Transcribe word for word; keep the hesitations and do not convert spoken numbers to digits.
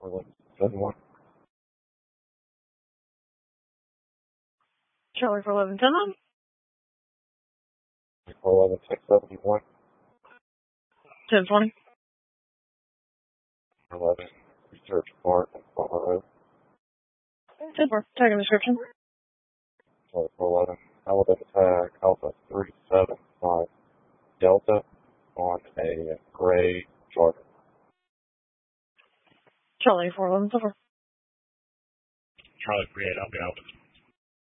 seven one. Charlie for eleven ten on. four eleven six seventy-one. ten twenty. eleven Research Park in Colorado. ten four. Tag and description. Charlie four eleven. Alabama tag Alpha three seven five Delta on a gray Charger. Charlie four eleven four. Charlie three eight, I'll be out with